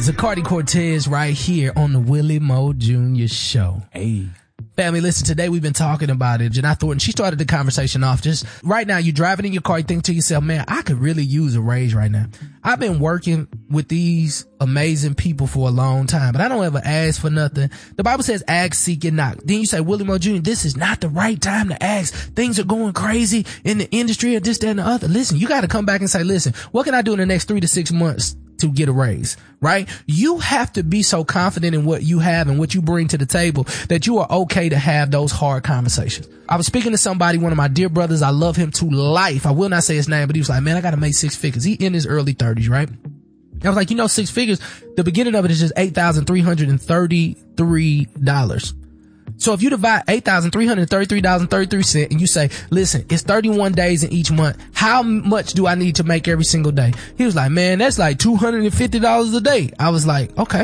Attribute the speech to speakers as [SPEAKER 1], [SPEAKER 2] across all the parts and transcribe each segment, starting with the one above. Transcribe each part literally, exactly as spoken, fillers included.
[SPEAKER 1] Zacardi Cortez right here on the Willie Moe Junior Show.
[SPEAKER 2] Hey.
[SPEAKER 1] Family, listen, today we've been talking about it. Janai Thornton, she started the conversation off just right now. You're driving in your car, you think to yourself, man, I could really use a raise right now. I've been working with these amazing people for a long time, but I don't ever ask for nothing. The Bible says, ask, seek, and knock. Then you say, Willie Moe Junior, this is not the right time to ask. Things are going crazy in the industry or this, that, and the other. Listen, you got to come back and say, listen, what can I do in the next three to six months to get a raise, right? You have to be so confident in what you have and what you bring to the table that you are okay to have those hard conversations. I was speaking to somebody, one of my dear brothers. I love him to life. I will not say his name, but he was like, man, I got to make six figures. He in his early thirties, right? I was like, you know, six figures, the beginning of it is just eight thousand three hundred thirty-three dollars. So if you divide eight thousand three hundred thirty-three dollars and thirty-three cents and you say, listen, it's thirty-one days in each month. How much do I need to make every single day? He was like, man, that's like two hundred fifty dollars a day. I was like, okay.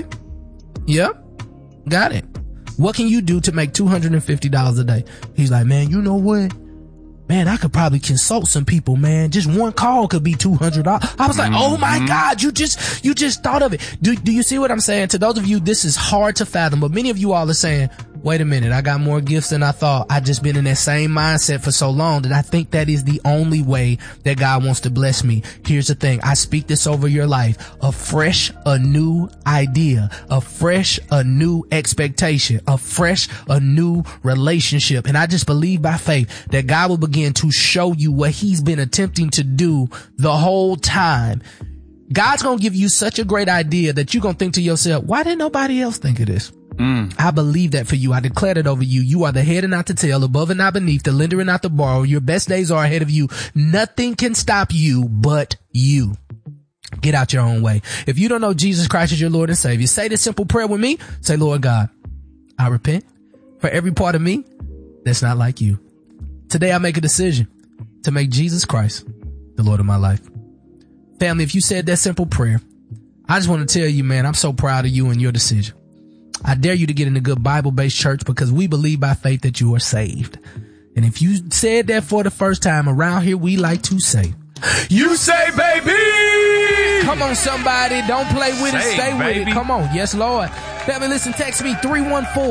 [SPEAKER 1] Yep. Got it. What can you do to make two hundred fifty dollars a day? He's like, man, you know what? Man, I could probably consult some people, man. Just one call could be two hundred dollars. I was like, mm-hmm. oh my God, you just, you just thought of it. Do, do you see what I'm saying? To those of you, this is hard to fathom, but many of you all are saying, wait a minute, I got more gifts than I thought. I just been in that same mindset for so long that I think that is the only way that God wants to bless me. Here's the thing. I speak this over your life. A fresh, a new idea, a fresh, a new expectation, a fresh, a new relationship. And I just believe by faith that God will begin to show you what he's been attempting to do the whole time. God's going to give you such a great idea that you're going to think to yourself, why didn't nobody else think of this? Mm. I believe that for you. I declare it over you. You are the head and not the tail, above and not beneath, the lender and not the borrower. Your best days are ahead of you. Nothing can stop you but you. Get out your own way. If you don't know Jesus Christ as your Lord and Savior, say this simple prayer with me. Say, Lord God, I repent for every part of me that's not like you. Today I make a decision to make Jesus Christ the Lord of my life. Family, if you said that simple prayer, I just want to tell you, man, I'm so proud of you and your decision. I dare you to get in a good Bible-based church because we believe by faith that you are saved. And if you said that for the first time around here, we like to say, you say, baby! Come on, somebody. Don't play with it. Stay with it. Come on. Yes, Lord. Family, listen, text me three one four